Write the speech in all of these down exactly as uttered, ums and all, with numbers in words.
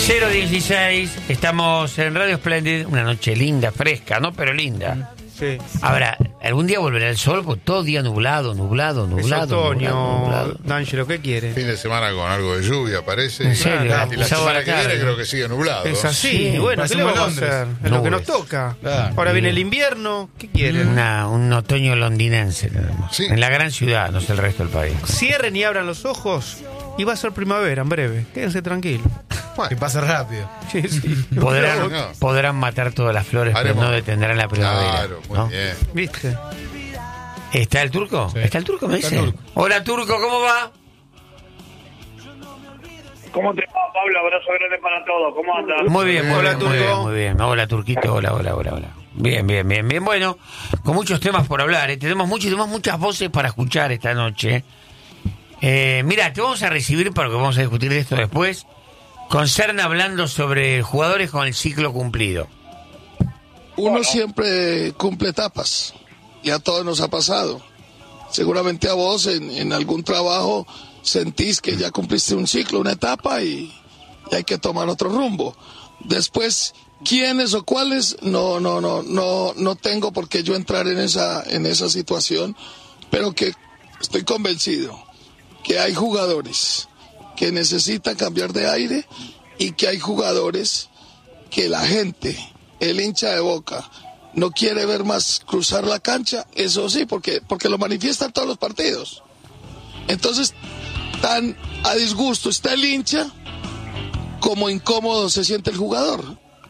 cero dieciséis, estamos en Radio Splendid, una noche linda, fresca, ¿no? Pero linda. Sí. Ahora, algún día volverá el sol, porque todo día nublado, nublado, nublado. Es otoño, nublado, nublado. D'Angelo, ¿qué quiere? Fin de semana con algo de lluvia, parece. ¿En serio? Ah, y la Sábado a semana la que tarde. viene creo que sigue nublado. Es así, Sí, bueno, ¿qué le parecemos vamos a Londres. hacer? Es lo que nos Nubes. toca. Claro. Ahora viene Sí. el invierno, ¿qué quieren? Una, un otoño londinense tenemos. Sí. En la gran ciudad, no es el resto del país. Cierren y abran los ojos y va a ser primavera en breve. Quédense tranquilos. Que pasa rápido. Sí, sí. Podrán, No. podrán matar todas las flores, Haremos- pero no detendrán la primavera. Claro, muy ¿no? bien. ¿Viste? ¿Está el turco? Sí. ¿Está el turco, me Está dice? el turco. Hola, turco, ¿cómo va? ¿Cómo te va, Pablo? Abrazo grande para todos. ¿Cómo andas? Muy bien, muy Hola, bien, muy bien, Turco. muy bien. Hola, Turquito, hola, hola, hola, hola. Bien, bien, bien, bien. Bueno, con muchos temas por hablar, ¿eh? Tenemos mucho y tenemos muchas voces para escuchar esta noche. Eh, mira, te vamos a recibir, porque vamos a discutir de esto después, con Serna hablando sobre jugadores con el ciclo cumplido. Uno siempre cumple etapas y a todos nos ha pasado. Seguramente a vos en, en algún trabajo sentís que ya cumpliste un ciclo, una etapa y, y hay que tomar otro rumbo. Después, quiénes o cuáles, no, no, no, no, no tengo por qué yo entrar en esa, en esa situación, pero que estoy convencido que hay jugadores que necesitan cambiar de aire y que hay jugadores que la gente, el hincha de Boca, no quiere ver más cruzar la cancha, eso sí, porque, porque lo manifiestan todos los partidos. Entonces, tan a disgusto está el hincha como incómodo se siente el jugador.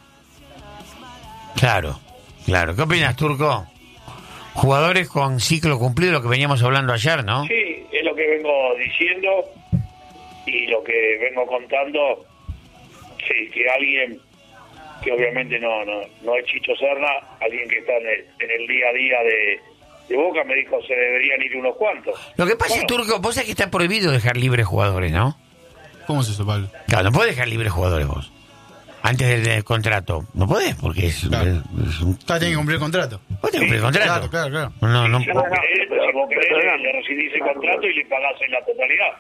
Claro, claro. ¿Qué opinas, Turco? Jugadores con ciclo cumplido, lo que veníamos hablando ayer, ¿no? Sí, es lo que vengo diciendo y lo que vengo contando. Sí, que alguien que obviamente no no no es Chicho Serna, alguien que está en el, en el día a día de, de Boca, me dijo se deberían ir unos cuantos. Lo que pasa, Bueno. Turco, vos sabés que está prohibido dejar libres jugadores, ¿no? ¿Cómo es eso, Pablo? Claro, no podés dejar libres jugadores vos. Antes del, del contrato. No podés, porque es, Claro. es- es un... Claro, tiene que cumplir el contrato. Vos tenés que cumplir el contrato. Claro, claro, claro. No, no, Si vos querés, si vos querés, le- le rescindís el contrato y le pagás en la totalidad.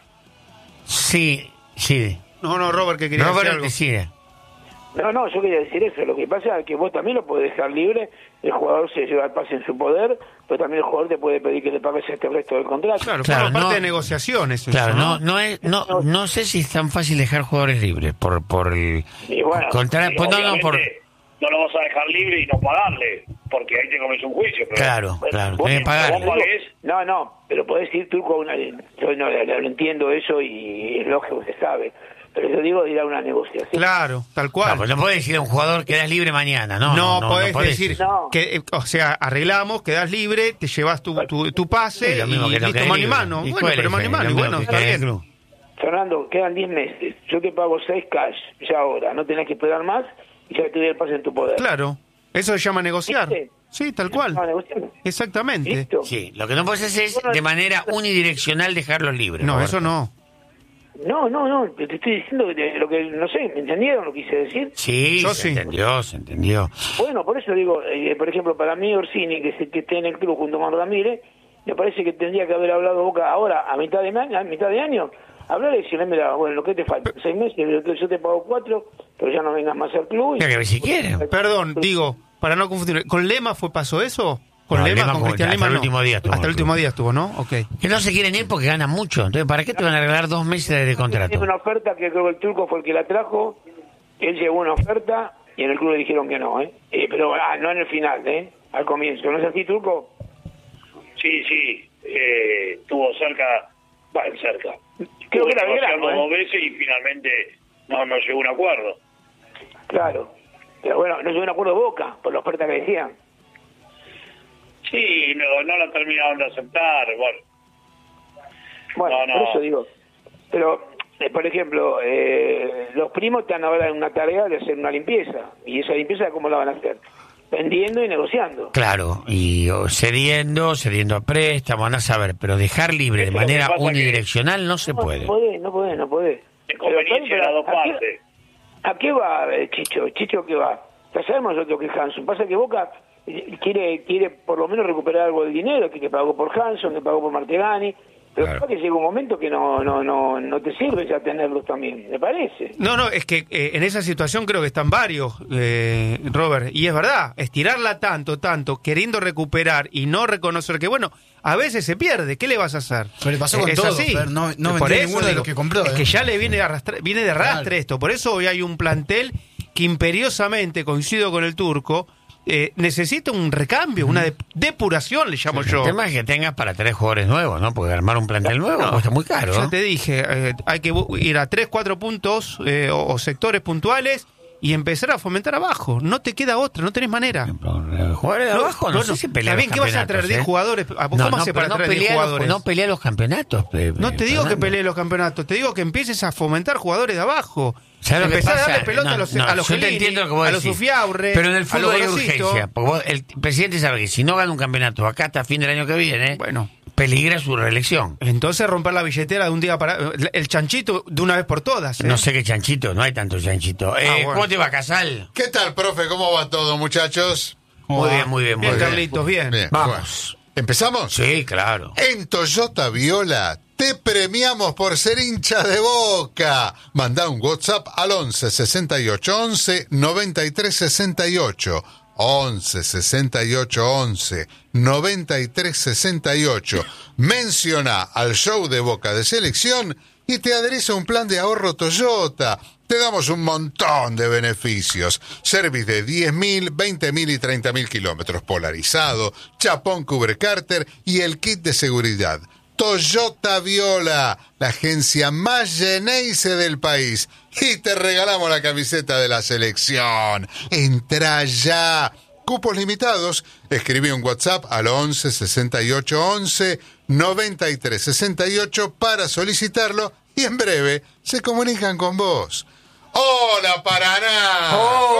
Sí, sí. No, no, Robert, que quería No, decir pero algo. decide. No, no, yo quería decir eso. Lo que pasa es que vos también lo podés dejar libre, el jugador se lleva el pase en su poder, pero también el jugador te puede pedir que le pagues este resto del contrato. Claro, Claro, forma parte no- de negociaciones. eso, Claro, no, no es, no, no sé si es tan fácil dejar jugadores libres por, por el Y bueno, contra- Y pues no, no, por, obviamente no lo vas a dejar libre y no pagarle, porque ahí te comes un juicio. Pero claro, claro, vos- tenés que pagarle. vos pagués. No, no, pero podés ir Turco a una... Yo no, no, no entiendo eso y es lógico que se sabe. Pero yo digo ir a una negociación. Claro, tal cual. No, pues no podés decir a un jugador quedás libre mañana, no. No, No, no, podés no podés. decir No. que, eh, o sea, arreglamos, quedás libre, te llevas tu, tu, tu pase Sí, lo y mismo que no listo, quedé mano y libre. mano. ¿Y Bueno, cuál pero es mano y el- mano, lo y mismo bueno, que está quedé en el bien. club? Fernando, quedan diez meses. Yo te pago seis cash ya ahora. No tenés que esperar más y ya te doy el pase en tu poder. Claro, eso se llama negociar. ¿Viste? Sí, tal cual. No, negociamos. Exactamente. ¿Listo? Sí, lo que no podés hacer es de manera unidireccional dejarlos libres. No, Roberto. eso no. No, no, no. Te estoy diciendo que te- lo que... No sé, ¿me entendieron lo que quise decir? Sí, Yo se sí. entendió, se entendió. Bueno, por eso digo, eh, por ejemplo, para mí Orsini, que, se, que esté en el club junto con Ramírez, me parece que tendría que haber hablado Boca ahora, a mitad de año, a mitad de año, hablar y decirle, mira, bueno, lo que te falta, seis meses, yo te, yo te pago cuatro, pero ya no vengas más al club. y- Mira que ver si quieren. Perdón, digo, para no confundir, ¿con Lema fue pasó eso? ¿Con No, Lema, Lema con como- Cristian hasta Lema el no? último día estuvo Hasta el en el último club. día estuvo, ¿no? Ok. Que no se quieren ir porque ganan mucho. Entonces, ¿para qué te van a regalar dos meses de contrato? Tiene una oferta que creo que el Turco fue el que la trajo, él llegó una oferta y en el club le dijeron que no, ¿eh? Eh, pero ah, no en el final, ¿eh? Al comienzo, ¿no es así, Turco? Sí, sí, eh, estuvo cerca, bueno, cerca. Creo que era Estuvo Belgrano, negociando ¿eh? dos veces y finalmente no, no llegó a un acuerdo. Claro. Pero bueno, no llegó a un acuerdo Boca, por la oferta que decían. Sí, no, no la terminaron de aceptar, bueno. Bueno, No, no. por eso digo. Pero, eh, por ejemplo, eh, los primos están ahora en una tarea de hacer una limpieza. ¿Y esa limpieza cómo la van a hacer? Vendiendo y negociando. Claro, y o, cediendo, cediendo a préstamo, andás a ver, pero dejar libre de Eso es lo que manera pasa que- unidireccional no se No, puede. No podés, no podés, no podés. Es conveniencia de las dos ¿a qué- partes. ¿A qué va eh, Chicho? ¿Chicho qué va? Ya sabemos nosotros que Hanson. Pasa que Boca eh, quiere quiere por lo menos recuperar algo del dinero que, que pagó por Hanson, que pagó por Martegani. Pero Claro. capaz que llega un momento que no no no no te sirve ya tenerlos también, me parece. No, no, es que eh, en esa situación creo que están varios, eh, Robert, y es verdad, estirarla tanto, tanto, queriendo recuperar y no reconocer que, bueno, a veces se pierde, ¿qué le vas a hacer? Pero le pasó con Es todo, así. Fer, no- no Por vendió eso ninguno de digo, los que compró, Es ¿eh? que ya le viene, de arrastre, viene de arrastre Claro. esto, por eso hoy hay un plantel que imperiosamente, coincido con el turco, eh, necesita un recambio, una de- depuración, le llamo yo. El tema es que tengas para tres jugadores nuevos, ¿no? Porque armar un plantel nuevo No, cuesta muy caro. Ya ¿no? te dije, eh, hay que bu- ir a tres, cuatro puntos eh, o, o sectores puntuales y empezar a fomentar abajo. No te queda otra, no tenés manera. Pero, eh, Jugadores de abajo, no, no, sé si está pelean bien, los ¿qué vas a traer campeonatos, diez ¿eh? jugadores? ¿A vos No, cómo no, hace pero para no traer diez pelea los- jugadores? no pelea los campeonatos. pe- No te digo que Fernando. pelee los campeonatos, te digo que empieces a fomentar jugadores de abajo. ¿Sabes lo que Empezar a pasa? darle pelota No, a los, no, a los yo te Chiellini, entiendo lo que vos a los decís. Ufiaurre, Pero en el a fútbol los hay Gorosito. urgencia. Porque vos- el presidente sabe que si no gana un campeonato acá hasta fin del año que viene, Bueno. peligra su reelección. Entonces romper la billetera de un día para... El chanchito de una vez por todas. ¿eh? No sé qué chanchito, no hay tanto chanchito. Eh, Ah, bueno. ¿Cómo te va, Casal? ¿Qué tal, profe? ¿Cómo va todo, muchachos? ¿Cómo Muy va? bien, muy bien, muy Bien, bien. Carlitos, bien. Bien, Vamos. bueno. ¿Empezamos? Sí, claro. En Toyota Viola te premiamos por ser hincha de Boca. Mandá un WhatsApp al once sesenta y ocho once noventa y tres sesenta y ocho. once sesenta y ocho once noventa y tres sesenta y ocho. Menciona al show de Boca de Selección y te adherís a un plan de ahorro Toyota. Te damos un montón de beneficios. Service de diez mil, veinte mil y treinta mil kilómetros. Polarizado, chapón cubre cárter y el kit de seguridad. Toyota Viola, la agencia más Geneise del país. Y te regalamos la camiseta de la selección. Entra ya. Cupos limitados. Escribí un WhatsApp al once sesenta y ocho once noventa y tres sesenta y ocho para solicitarlo y en breve se comunican con vos. ¡Hola, Paraná!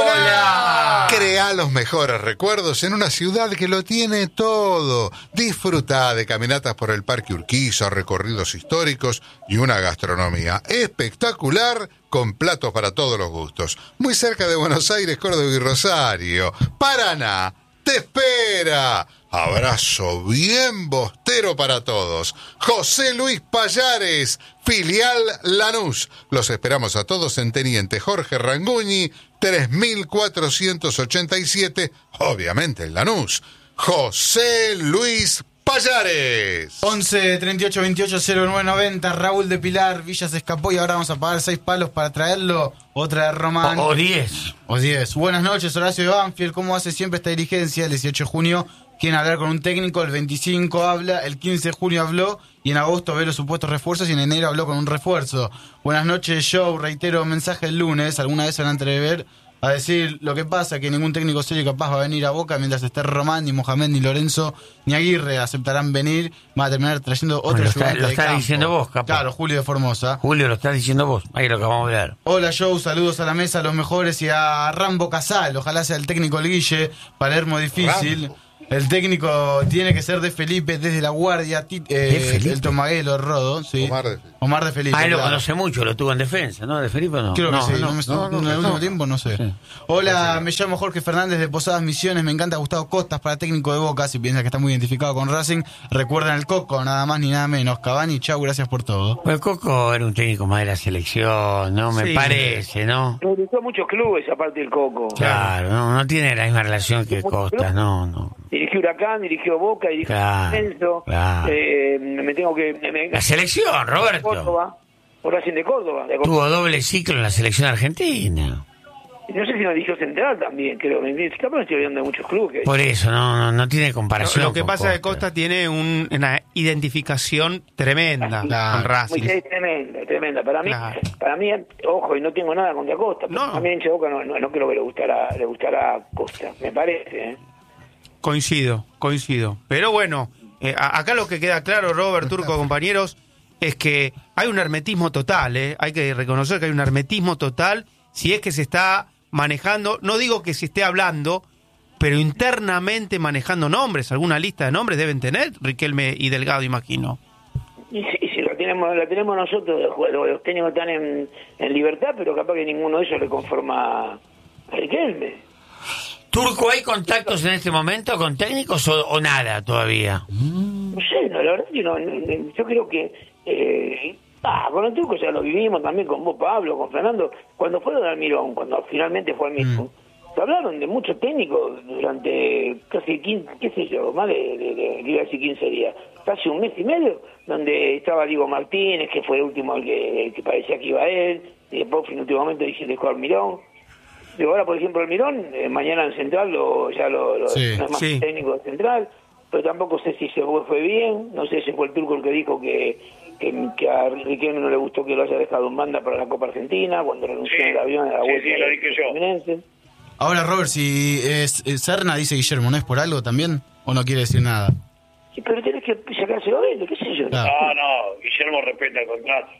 ¡Hola! Crea los mejores recuerdos en una ciudad que lo tiene todo. Disfruta de caminatas por el Parque Urquiza, recorridos históricos y una gastronomía espectacular con platos para todos los gustos. Muy cerca de Buenos Aires, Córdoba y Rosario. Paraná te espera. Abrazo bien bostero para todos. José Luis Payares, filial Lanús. Los esperamos a todos en Teniente Jorge Ranguñi, tres mil cuatrocientos ochenta y siete, obviamente en Lanús. José Luis Payares. once treinta y ocho veintiocho cero nueve noventa. Raúl de Pilar, Villa se escapó y ahora vamos a pagar seis palos para traerlo. Otra de Román. O diez. O diez. Buenas noches, Horacio de Banfield. ¿Cómo hace siempre esta dirigencia? El dieciocho de junio quieren hablar con un técnico, el veinticinco habla, el quince de junio habló y en agosto ve los supuestos refuerzos y en enero habló con un refuerzo. Buenas noches, show. Reitero mensaje el lunes. ¿Alguna vez se van a atrever a decir lo que pasa? Que ningún técnico serio capaz va a venir a Boca mientras esté Román, ni Mohamed, ni Lorenzo, ni Aguirre aceptarán venir. Van a terminar trayendo otro Bueno, lo está- ayudante lo de estás campo. diciendo vos, capaz. Claro, Julio de Formosa. Julio, lo estás diciendo vos. Ahí lo que vamos a hablar. Hola Joe, saludos a la mesa, a los mejores y a Rambo Casal, ojalá sea el técnico el Guille, Palermo difícil. Rambo. El técnico tiene que ser de Felipe desde la guardia, ti- eh, ¿De Felipe? el Tomaguelo, Rodo, sí. Omar de Felipe. Omar de Felipe. Ah, él lo claro. conoce mucho, lo tuvo en defensa, ¿no? ¿De Felipe no? Creo no, que sí, no, no, me- no, no, en el no. último tiempo no sé. Sí. Hola, me llamo Jorge Fernández de Posadas Misiones, me encanta Gustavo Costas para técnico de Boca, si piensas que está muy identificado con Racing, recuerdan el Coco, nada más ni nada menos. Cavani, chau, gracias por todo. Pues Coco era un técnico más de la selección, ¿no? Me Sí. parece, ¿no? Me gustó muchos clubes aparte del Coco. Claro, no, no tiene la misma relación que Costas, no, no. Dirigió Huracán, dirigió Boca, dirigió Claro, Censo. claro. Eh, me tengo que... Me, me- La selección, Roberto. Córdoba, por Racing de Córdoba. de Córdoba. Tuvo doble ciclo en la selección argentina. No sé si no dirigió Central también, creo. Me, me, capaz me estoy olvidando de muchos clubes. Que... Por eso, no, no, no tiene Lo, comparación. lo que con pasa es que Costa tiene un- una identificación tremenda Claro. con Racing. Muy- es tremenda, tremenda. Para mí, Claro. para mí, ojo, y no tengo nada contra Costa. pero No. A mí en Boca no, no, no creo que le gustará, le gustará Costa, me parece. ¿eh? Coincido, coincido. Pero bueno, eh, a- acá lo que queda claro, Robert, Turco, compañeros, es que hay un hermetismo total, ¿eh? Hay que reconocer que hay un hermetismo total si es que se está manejando, no digo que se esté hablando, pero internamente manejando nombres. Alguna lista de nombres deben tener Riquelme y Delgado, imagino. Y si, y si la tenemos la tenemos nosotros, los, los técnicos están en, en libertad, pero capaz que ninguno de ellos le conforma a Riquelme. Turco, ¿hay contactos en este momento con técnicos o, o nada todavía? No sé, bueno, la verdad que no, no, yo creo que eh, ah, con el Turco ya lo vivimos también con vos, Pablo, con Fernando, cuando fue lo de Almirón, cuando finalmente fue al mismo. Mm. Se hablaron de muchos técnicos durante casi quince, qué sé yo, más de, de, de, de, de quince días, casi un mes y medio, donde estaba Diego Martínez, que fue el último el que, el que parecía que iba a él, y después en último momento dije dejó Almirón. Y ahora, por ejemplo, Almirón, eh, mañana en Central lo, ya lo, lo sí, no es más sí. técnico de Central, pero tampoco sé si se fue, fue bien, no sé si fue el Turco el que dijo que, que, que a Riquelme no le gustó que lo haya dejado en banda para la Copa Argentina, cuando renunció Sí, al avión a la sí, vuelta sí, lo dije yo. Fluminense. Ahora, Robert, si es, es Serna dice Guillermo, ¿no es por algo también? ¿O no quiere decir nada? Sí, pero tenés que sacárselo de él, qué sé yo. Claro. No, no, Guillermo respeta el contrato.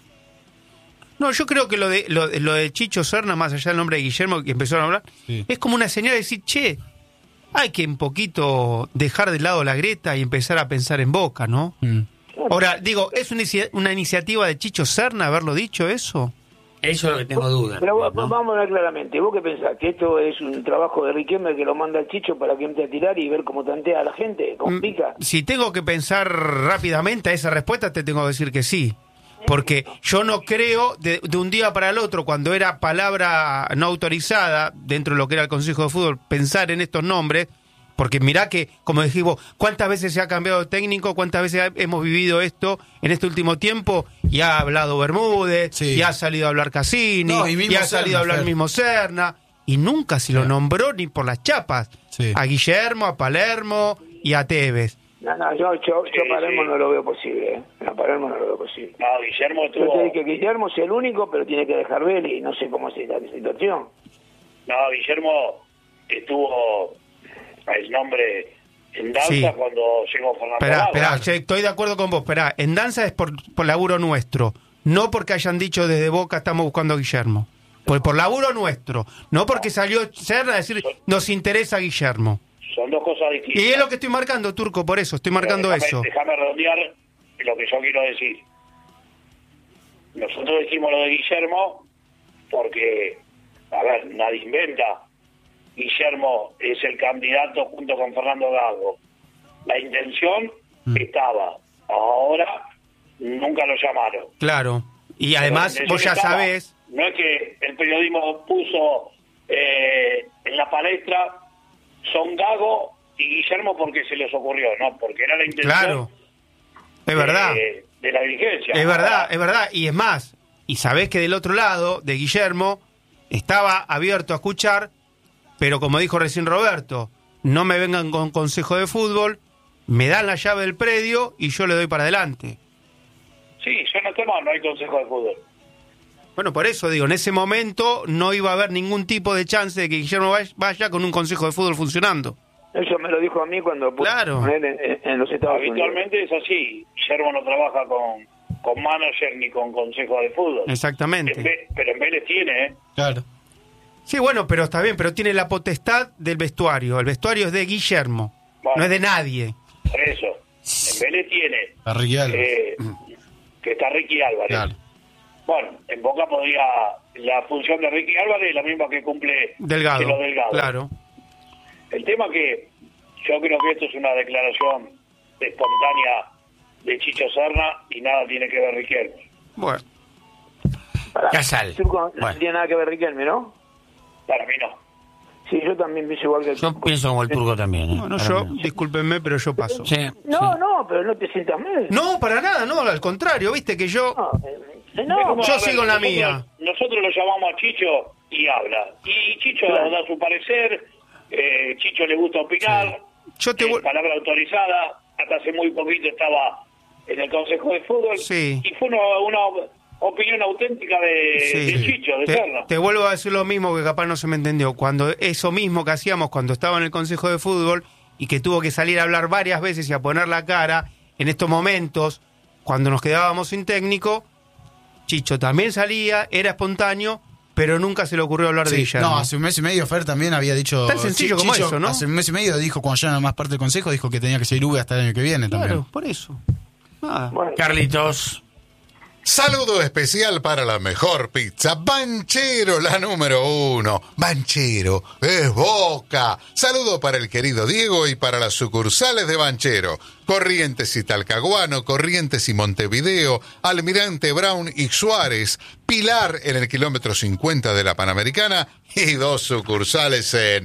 No, yo creo que lo de lo, lo de Chicho Serna, más allá del nombre de Guillermo que empezaron a hablar, Sí. es como una señal de decir, che, hay que un poquito dejar de lado la grieta y empezar a pensar en Boca, ¿no? Mm. Ahora, digo, ¿es una, inicia- una iniciativa de Chicho Serna haberlo dicho eso? Eso es lo que tengo dudas. Pero vos- ¿no? vamos a ver claramente, ¿vos qué pensás? ¿Que esto es un trabajo de Riquelme que lo manda al Chicho para que entre a tirar y ver cómo tantea a la gente? ¿Cómo pica? Si tengo que pensar rápidamente a esa respuesta, te tengo que decir que sí. Porque yo no creo de, de un día para el otro, cuando era palabra no autorizada dentro de lo que era el Consejo de Fútbol, pensar en estos nombres, porque mirá que, como dijimos, ¿cuántas veces se ha cambiado de técnico? ¿Cuántas veces ha- hemos vivido esto en este último tiempo? Y ha hablado Bermúdez, Sí. y ha salido a hablar Cassini, No, y y, mismo ha salido Serna, a hablar el Fer. mismo Serna, y nunca se lo nombró ni por las chapas. Sí. A Guillermo, a Palermo y a Tevez. No, no, yo, yo, yo Sí, Palermo sí. no lo veo posible, ¿eh? No, Palermo no lo veo posible. No, Guillermo Yo estuvo... te dije que Guillermo es el único, pero tiene que dejar ver y no sé cómo es la situación. No, Guillermo estuvo el nombre en danza Sí. cuando llegó Fernando Esperá, Gago. esperá, che, estoy de acuerdo con vos. Esperá, en danza es por, por laburo nuestro. No porque hayan dicho desde Boca estamos buscando a Guillermo. Por, por laburo nuestro. No porque salió Serna a decir nos interesa Guillermo. Son dos cosas distintas. Y es lo que estoy marcando, Turco, por eso. Estoy marcando Pero déjame, eso. Déjame redondear lo que yo quiero decir. Nosotros decimos lo de Guillermo porque, a ver, nadie inventa. Guillermo es el candidato junto con Fernando Gago. La intención Mm. estaba. Ahora nunca lo llamaron. Claro. Y además Pero la vos ya intención estaba. sabés. No es que el periodismo puso eh, en la palestra son Gago y Guillermo porque se les ocurrió, no, porque era la intención. Claro. Es verdad. De, de la dirigencia. Es verdad, Ahora, es verdad. Y es más, y sabés que del otro lado, de Guillermo, estaba abierto a escuchar, pero como dijo recién Roberto, no me vengan con consejo de fútbol, me dan la llave del predio y yo le doy para adelante. Sí, yo no estoy mal, no hay consejo de fútbol. Bueno, por eso digo, en ese momento no iba a haber ningún tipo de chance de que Guillermo vaya- vaya con un consejo de fútbol funcionando. Eso me lo dijo a mí cuando pude Claro. poner en, en- en los Estados Unidos. Habitualmente es así. Guillermo no trabaja con, con manager ni con consejo de fútbol. En Exactamente. Ve- pero en Vélez tiene, ¿eh? Claro. Sí, bueno, pero está bien, pero tiene la potestad del vestuario. El vestuario es de Guillermo, Bueno. no es de nadie. Por eso. En Vélez tiene A Ricky Álvarez. eh, que está Ricky Álvarez. Claro. Bueno, en Boca podría... La función de Ricky Álvarez es la misma que cumple Delgado. que los Delgado. Claro. El tema que yo creo que esto es una declaración espontánea de Chicho Serna y nada tiene que ver Riquelme. Bueno. Pará, Casal. Turco, no Bueno. tiene nada que ver Riquelme, ¿no? Para mí no. Sí, yo también pienso igual que el Yo Turco. pienso como el Turco también. ¿eh? Bueno, Para yo, mí no. discúlpenme, pero yo paso. Sí, No, sí. no, pero no te sientas mal. No, para nada, no, al contrario, viste que yo... No, eh, Es no, como, yo a ver, sigo en la nosotros- mía. Nosotros lo llamamos a Chicho y habla. Y Chicho Claro. da su parecer, eh, Chicho le gusta opinar, Yo te eh, voy- palabra autorizada, hasta hace muy poquito estaba en el Consejo de Fútbol, Sí. y fue una, una opinión auténtica de, Sí. de Chicho, de te, Serna. te vuelvo a decir lo mismo que capaz no se me entendió. Cuando eso mismo que hacíamos cuando estaba en el Consejo de Fútbol y que tuvo que salir a hablar varias veces y a poner la cara, en estos momentos, cuando nos quedábamos sin técnico, Chicho también salía, era espontáneo, pero nunca se le ocurrió hablar de Sí, Guillermo. no, hace un mes y medio Fer también había dicho... Tan sencillo como Chicho, eso, ¿no? Hace un mes y medio dijo, cuando ya no era más parte del consejo, dijo que tenía que ser Uve hasta el año que viene Claro, también. por eso. Nada. bueno, Carlitos. Saludo especial para la mejor pizza, Banchero, la número uno. Banchero es Boca. Saludo para el querido Diego y para las sucursales de Banchero. Corrientes y Talcahuano, Corrientes y Montevideo, Almirante Brown y Suárez, Pilar en el kilómetro cincuenta de la Panamericana y dos sucursales en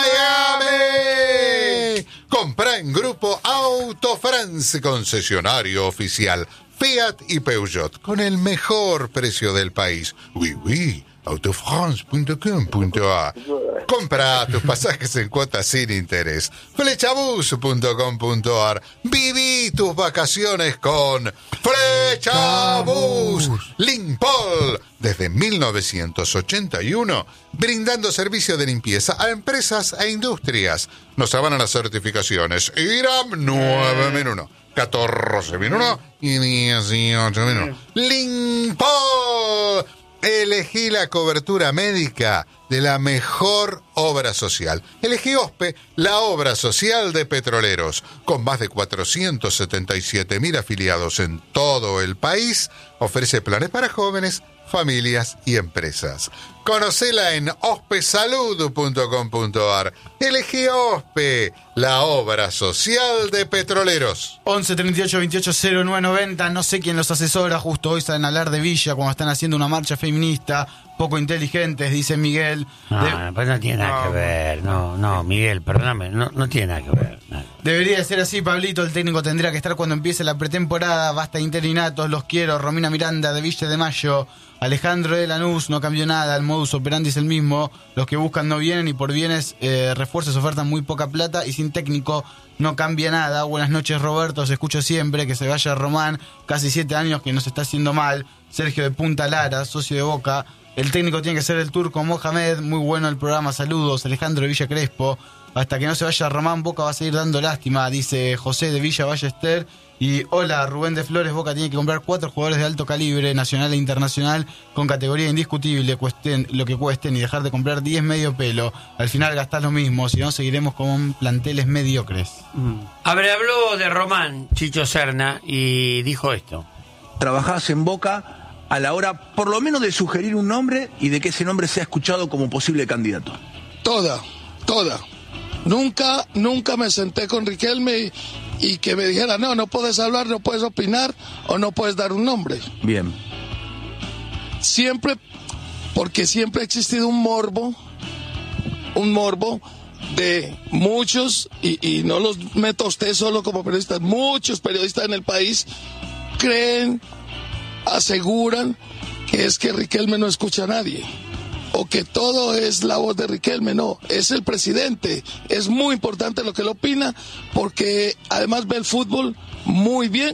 Miami. Comprá en Grupo Auto France, concesionario oficial Fiat y Peugeot, con el mejor precio del país. Oui, oui, autofrance punto com punto a. Compra tus pasajes en cuotas sin interés. Flechabus punto com punto a r. Viví tus vacaciones con Flechabus. Limpol, desde mil novecientos ochenta y uno, brindando servicio de limpieza a empresas e industrias. Nos avalan las certificaciones I R A M nueve mil uno. catorce mil uno y dieciocho mil uno. Limpol. Elegí la cobertura médica de la mejor obra social. Elegí OSPE, la obra social de Petroleros. Con más de cuatrocientos setenta y siete mil afiliados en todo el país, ofrece planes para jóvenes, familias y empresas. Conocela en ospesalud punto com punto a r. Elegí OSPE, la obra social de Petroleros. once treinta y ocho veintiocho cero nueve noventa. No sé quién los asesora. Justo hoy salen a hablar de Villa cuando están haciendo una marcha feminista. Poco inteligentes, dice Miguel. No, De- no, pues no tiene nada que No. ver. No, no, Miguel, perdóname. No, no tiene nada que ver. nada. Debería de ser así, Pablito. El técnico tendría que estar cuando empiece la pretemporada. Basta interinatos, los quiero. Romina Miranda, de Villa de Mayo. Alejandro de Lanús, no cambió nada. El modus operandi es el mismo. Los que buscan no vienen y por bienes eh, refuerzos ofertan muy poca plata y sin técnico no cambia nada. Buenas noches, Roberto. Os escucho siempre. Que se vaya Román. Casi siete años que nos está haciendo mal. Sergio de Punta Lara, socio de Boca. El técnico tiene que ser el turco Mohamed. Muy bueno el programa. Saludos. Alejandro de Villa Crespo. Hasta que no se vaya Román, Boca va a seguir dando lástima, dice José de Villa Ballester. Y hola, Rubén de Flores. Boca tiene que comprar cuatro jugadores de alto calibre, nacional e internacional, con categoría indiscutible, cuesten lo que cuesten, y dejar de comprar diez medio pelo. Al final gastás lo mismo, si no seguiremos con planteles mediocres. A ver, habló de Román, Chicho Serna, y dijo esto. Trabajás en Boca a la hora, por lo menos, de sugerir un nombre y de que ese nombre sea escuchado como posible candidato. Toda, toda. Nunca, nunca me senté con Riquelme y, y que me dijera, no, no puedes hablar, no puedes opinar o no puedes dar un nombre. Bien. Siempre, porque siempre ha existido un morbo, un morbo de muchos, y, y no los meto a usted solo como periodistas, muchos periodistas en el país creen, aseguran que es que Riquelme no escucha a nadie, o que todo es la voz de Riquelme. No, es el presidente. Es muy importante lo que él opina, porque además ve el fútbol muy bien,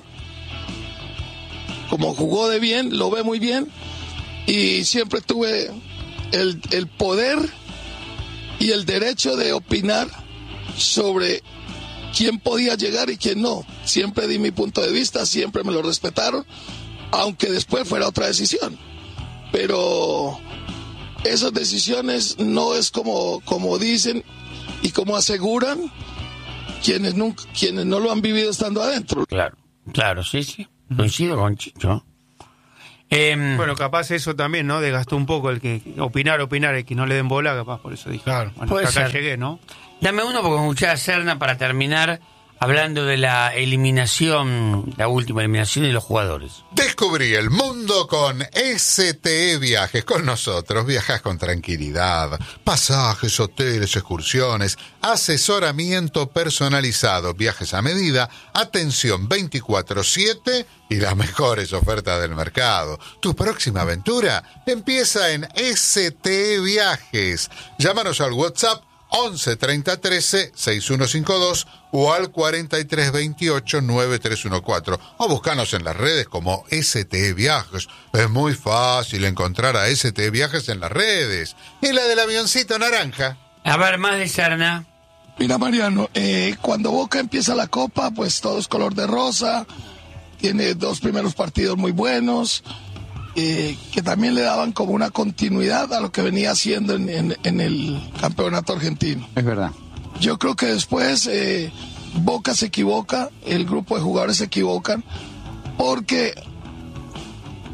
como jugó de bien, lo ve muy bien, y siempre tuve el, el poder y el derecho de opinar sobre quién podía llegar y quién no. Siempre di mi punto de vista, siempre me lo respetaron, aunque después fuera otra decisión. Pero esas decisiones no es como, como dicen y como aseguran quienes, nunca, quienes no lo han vivido estando adentro. Claro, claro, sí, sí. Coincido con Chicho. Eh, Bueno, capaz eso también, ¿no? Desgastó un poco el que opinar, opinar, el que no le den bola, capaz por eso dije. Claro, bueno, puede hasta acá ser. llegué, ¿no? Dame uno porque escuché a Serna para terminar hablando de la eliminación, la última eliminación de los jugadores. Descubrí el mundo con S T E Viajes. Con nosotros viajas con tranquilidad. Pasajes, hoteles, excursiones, asesoramiento personalizado, viajes a medida, atención veinticuatro siete y las mejores ofertas del mercado. Tu próxima aventura empieza en S T E Viajes. Llámanos al WhatsApp once treinta trece sesenta y uno cincuenta y dos o al cuarenta y tres veintiocho noventa y tres catorce, o buscanos en las redes como S T E Viajes. Es muy fácil encontrar a S T E Viajes en las redes. Y la del avioncito naranja. A ver, más de Serna. Mira, Mariano, eh, cuando Boca empieza la Copa, pues todo es color de rosa, tiene dos primeros partidos muy buenos, eh, que también le daban como una continuidad a lo que venía haciendo en, en, en el campeonato argentino. Es verdad. Yo creo que después eh, Boca se equivoca, el grupo de jugadores se equivocan, porque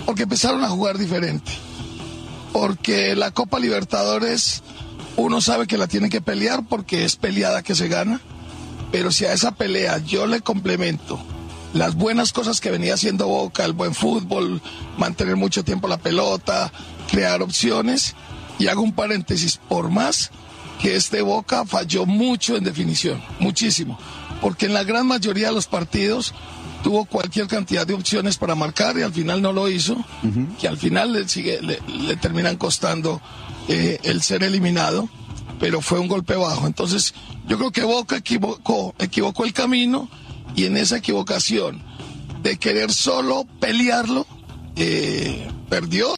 Porque empezaron a jugar diferente. Porque la Copa Libertadores, uno sabe que la tiene que pelear porque es peleada que se gana. Pero si a esa pelea yo le complemento las buenas cosas que venía haciendo Boca, el buen fútbol, mantener mucho tiempo la pelota, crear opciones, y hago un paréntesis, por más que este Boca falló mucho en definición, muchísimo, porque en la gran mayoría de los partidos tuvo cualquier cantidad de opciones para marcar y al final no lo hizo, uh-huh. que al final le, sigue, le, le terminan costando eh, el ser eliminado, pero fue un golpe bajo. Entonces yo creo que Boca equivocó, equivocó el camino, y en esa equivocación de querer solo pelearlo, eh, perdió.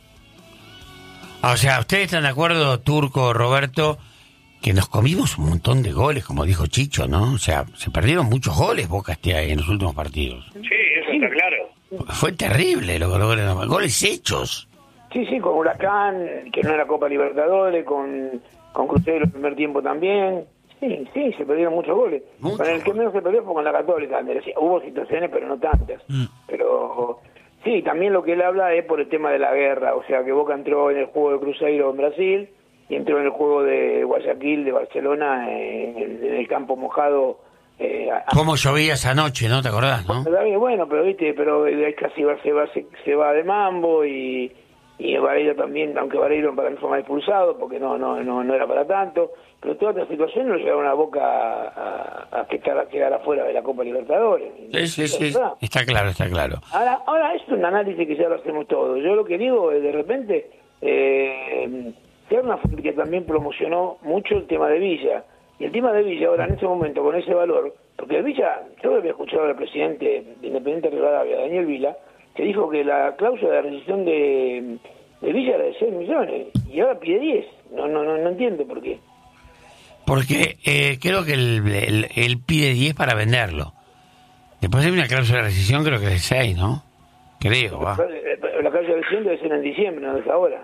O sea, ¿ustedes están de acuerdo, Turco, Roberto, que nos comimos un montón de goles, como dijo Chicho, ¿no? O sea, se perdieron muchos goles Boca este en los últimos partidos. Sí, eso está claro. Fue terrible los goles, los goles hechos. Sí, sí, con Huracán, que no era Copa Libertadores, con, con Cruzeiro el primer tiempo también. Sí, sí, se perdieron muchos goles. Mucho. Con el que menos se perdió fue con la Católica. Hubo situaciones, pero no tantas. Mm. Pero sí, también lo que él habla es por el tema de la guerra. O sea, que Boca entró en el juego de Cruzeiro en Brasil y entró en el juego de Guayaquil, de Barcelona, en el, en el campo mojado. Eh, ¿Cómo llovía esa noche, no? ¿Te acordás, no? Bueno, pero viste, pero casi va, se, va, se, se va de mambo y, y Vareiro también, aunque Vareiro para mí fue más expulsado porque no, no, no, no era para tanto. Pero todas las situaciones lo llevaron a Boca a, a, a, quedar, a quedar afuera de la Copa Libertadores. Sí, sí, sí. Está claro, está claro. Ahora, ahora es un análisis que ya lo hacemos todos. Yo lo que digo es, de repente, eh, Serna fue el que también promocionó mucho el tema de Villa. Y el tema de Villa ahora, en ese momento, con ese valor, porque Villa, yo había escuchado al presidente de Independiente Rivadavia, Daniel Vila, que dijo que la cláusula de rescisión de, de Villa era de seis millones, y ahora pide diez. No, no, no, no entiendo por qué. Porque eh, creo que él, él, él pide diez para venderlo. Después hay una cláusula de rescisión, creo que es de seis, ¿no? Creo, va. La cláusula de rescisión debe ser en diciembre, no es ahora.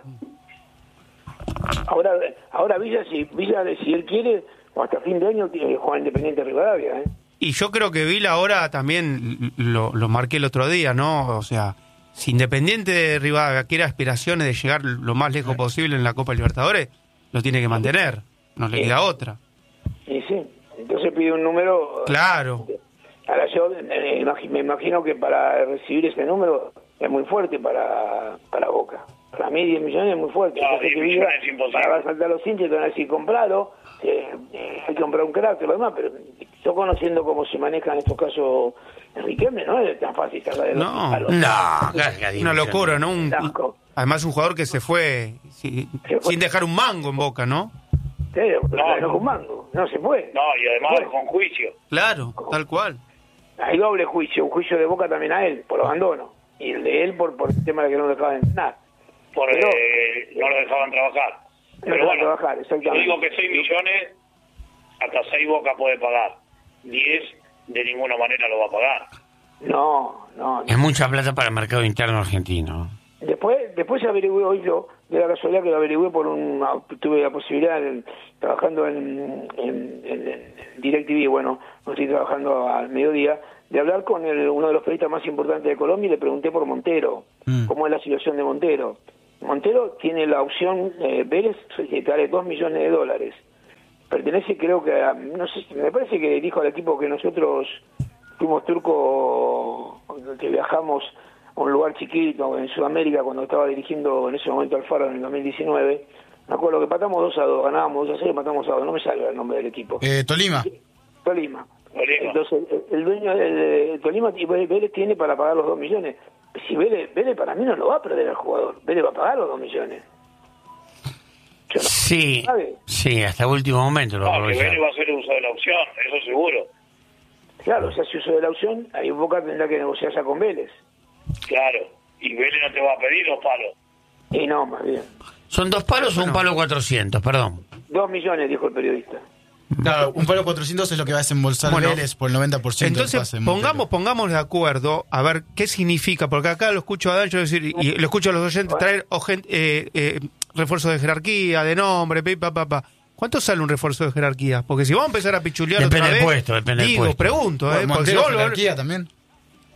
Ahora, ahora Villa, si Villa, si él quiere, o hasta fin de año, tiene que jugar Independiente Rivadavia, ¿eh? Y yo creo que Villa ahora también, lo, lo marqué el otro día, ¿no? O sea, si Independiente de Rivadavia quiere aspiraciones de llegar lo más lejos posible en la Copa Libertadores, lo tiene que mantener. No le queda otra. Sí, sí. Entonces pide un número... Claro. Ahora yo eh, me imagino que para recibir ese número es muy fuerte para, para Boca. Para mí diez millones es muy fuerte. No, diez millones es imposible. Para saltar los hinchas te van a decir compralo, eh, eh, hay que comprar un crack y lo demás, pero yo conociendo cómo se manejan estos casos en Riquelme, no es tan fácil sacar de los No, palos. no, una locura, ¿no? Un, además un jugador que se fue, sin, se fue sin dejar un mango en Boca, ¿no? Sí, no, no, con mango, no se puede. No, y además no con juicio. Claro, tal cual. Hay doble juicio, un juicio de Boca también a él, por abandono, y el de él por, por el tema de que no lo dejaban entrenar. Por Pero, eh, no lo dejaban trabajar. No Pero lo bueno, trabajar, exactamente. Yo digo que seis millones, hasta seis Boca puede pagar. diez de ninguna manera lo va a pagar. No, no. no. Es mucha plata para el mercado interno argentino. Después, después averigüé hoy yo, de la casualidad que lo averigüé por un, tuve la posibilidad, de, trabajando en, en, en, en DirecTV, bueno, no estoy trabajando al mediodía, de hablar con el, uno de los periodistas más importantes de Colombia y le pregunté por Montero, mm. cómo es la situación de Montero. Montero tiene la opción, eh, Vélez, que vale dos millones de dólares. Pertenece, creo que, a, no sé, me parece que dijo al equipo que nosotros fuimos Turco, que viajamos a un lugar chiquito en Sudamérica cuando estaba dirigiendo en ese momento Alfaro en el dos mil diecinueve. Me acuerdo que matamos dos a dos, ganábamos dos a cero y matamos a dos. No me sale el nombre del equipo. Eh, Tolima. Tolima. Tolima. Entonces, el, el dueño de Tolima, Vélez tiene para pagar los dos millones. Si Vélez, Vélez para mí no lo va a perder al jugador. Vélez va a pagar los dos millones. No, sí, ¿sabe? Sí, hasta último momento lo va no, a que Vélez va a hacer uso de la opción, eso seguro. Claro, si hace uso de la opción, ahí Boca tendrá que negociar ya con Vélez. Claro, y Vélez no te va a pedir dos palos. Y no, más bien. ¿Son dos palos o un palo cuatrocientos? Perdón. Dos millones, dijo el periodista. Claro, un palo cuatrocientos es lo que va a desembolsar bueno, Vélez por el noventa por ciento entonces, del pase. Pongamos, pongamos de acuerdo a ver qué significa, porque acá lo escucho a Dancho decir, y lo escucho a los oyentes traer eh, eh, refuerzos de jerarquía, de nombre, pa, pa, pa. ¿Cuánto sale un refuerzo de jerarquía? Porque si vamos a empezar a pichulear depende otra del vez, puesto, depende digo, del puesto. pregunto, bueno, ¿eh? Montero, Porque si jerarquía lo... también.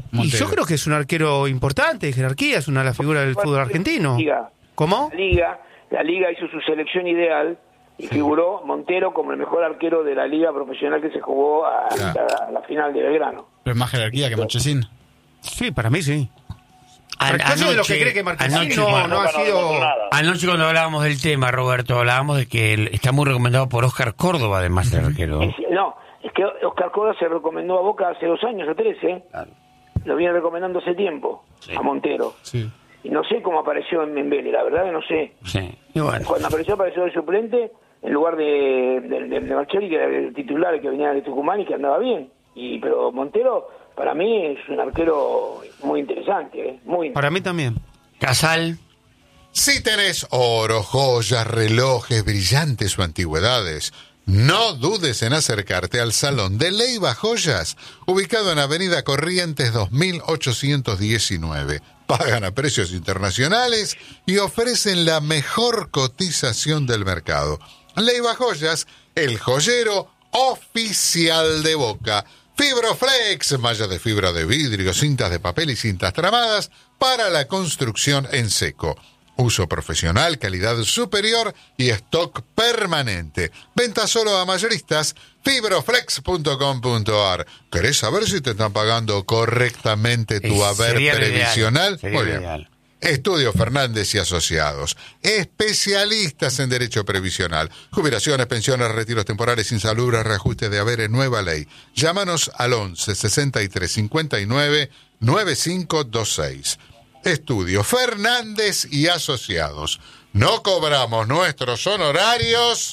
Y Montero. yo creo que es un arquero importante, de jerarquía, es una de las figuras del fútbol argentino. Liga. ¿Cómo? La Liga, la Liga hizo su selección ideal y figuró Montero como el mejor arquero de la Liga profesional que se jugó a, Claro. a- a la final de Belgrano. Pero es más jerarquía que Marchesín. Sí, para mí sí. An- Yo soy de los que anoche- cree que Marquesín anoche, no, cuando- no ha no sido... ganó nada. Anoche cuando hablábamos del tema, Roberto, hablábamos de que él está muy recomendado por Oscar Córdoba, además de arquero. Es- no, es que Oscar Córdoba se recomendó a Boca hace dos años o tres, ¿eh? Claro. Lo viene recomendando hace tiempo Sí. a Montero. Sí. Y no sé cómo apareció en Vélez, la verdad que no sé. Sí. Y bueno, Cuando apareció, apareció de suplente en lugar de, de, de, de Marcelli, que era el titular que venía de Tucumán y que andaba bien. Y pero Montero, para mí, es un arquero muy interesante, ¿eh? Muy interesante. Para mí también. Casal. Si tenés oro, joyas, relojes, brillantes o antigüedades, no dudes en acercarte al Salón de Leiva Joyas, ubicado en Avenida Corrientes dos mil ochocientos diecinueve. Pagan a precios internacionales y ofrecen la mejor cotización del mercado. Leiva Joyas, el joyero oficial de Boca. Fibroflex, malla de fibra de vidrio, cintas de papel y cintas tramadas para la construcción en seco. Uso profesional, calidad superior y stock permanente. Venta solo a mayoristas. Fibroflex punto com punto a r. ¿Querés saber si te están pagando correctamente tu Eh, haber sería lo ideal, previsional? sería Muy lo bien. ideal. Estudio Fernández y Asociados, especialistas en derecho previsional, jubilaciones, pensiones, retiros temporales, insalubres, reajustes de haberes, nueva ley. Llámanos al once sesenta y tres cincuenta y nueve noventa y cinco veintiséis. Estudio Fernández y Asociados. No cobramos nuestros honorarios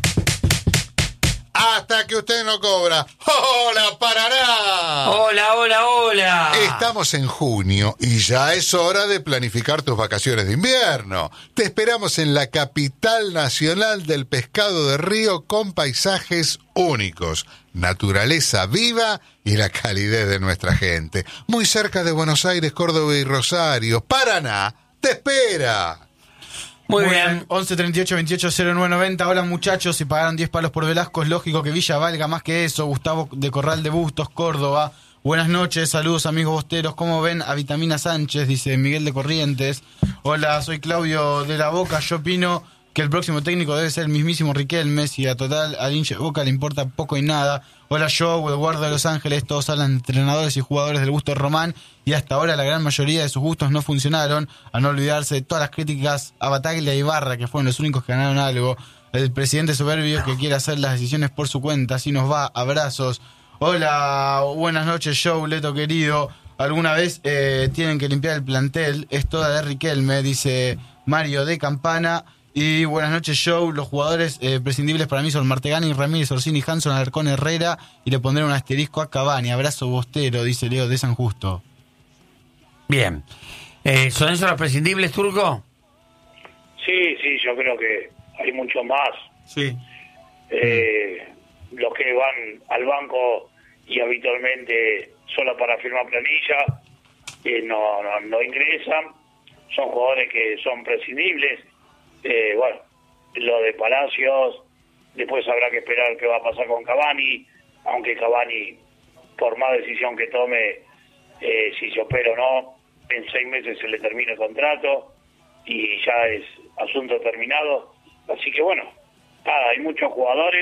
hasta que usted no cobra. ¡Hola, Paraná! Hola, hola, hola. Estamos en junio y ya es hora de planificar tus vacaciones de invierno. Te esperamos en la capital nacional del pescado de río con paisajes únicos, naturaleza viva y la calidez de nuestra gente. Muy cerca de Buenos Aires, Córdoba y Rosario. Paraná te espera. Muy bien. once treinta y ocho veintiocho cero nueve noventa. Hola muchachos, si pagaron diez palos por Velasco, es lógico que Villa valga más que eso. Gustavo de Corral de Bustos, Córdoba. Buenas noches, saludos amigos bosteros. ¿Cómo ven a Vitamina Sánchez? Dice Miguel de Corrientes. Hola, soy Claudio de la Boca. Yo opino que el próximo técnico debe ser el mismísimo Riquelme. Si a total al hincha de Boca le importa poco y nada. Hola Joe, Eduardo de Los Ángeles. Todos hablan de entrenadores y jugadores del gusto de Román. Y hasta ahora la gran mayoría de sus gustos no funcionaron. A no olvidarse de todas las críticas a Bataglia y Ibarra, que fueron los únicos que ganaron algo. El presidente soberbio que quiere hacer las decisiones por su cuenta. Así nos va. Abrazos. Hola, buenas noches Joe, Leto querido. Alguna vez eh, tienen que limpiar el plantel. Es toda de Riquelme, dice Mario de Campana. Y buenas noches Joe. Los jugadores eh, prescindibles para mí son Martegani, Ramírez, Orsini, Hanson, Alarcón, Herrera. Y le pondré un asterisco a Cavani. Abrazo bostero, dice Leo de San Justo. Bien. Eh, ¿Son esos los prescindibles, Turco? Sí, sí, yo creo que hay mucho más. Sí. Eh, los que van al banco y habitualmente solo para firmar planilla, eh, no, no, no ingresan, son jugadores que son prescindibles. Eh, bueno, lo de Palacios, después habrá que esperar qué va a pasar con Cavani, aunque Cavani, por más decisión que tome, eh, si se opera o no, en seis meses se le termina el contrato y ya es asunto terminado. Así que bueno, nada, hay muchos jugadores